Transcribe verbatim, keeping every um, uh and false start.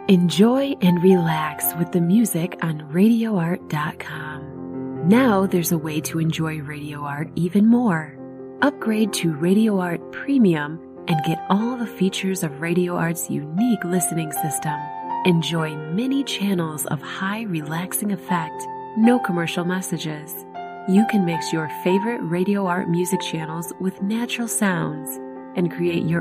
Enjoy and relax with the music on radio art dot com. Now there's a way to enjoy Radio Art even more. Upgrade to Radio Art Premium and get all the features of Radio Art's unique listening system. Enjoy many channels of high relaxing effect, no commercial messages. You can mix your favorite Radio Art music channels with natural sounds and create your